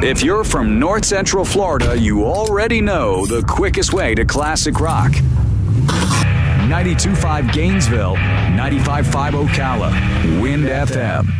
If you're from North Central Florida, you already know the quickest way to classic rock. 92.5 Gainesville, 95.5 Ocala, Wind FM.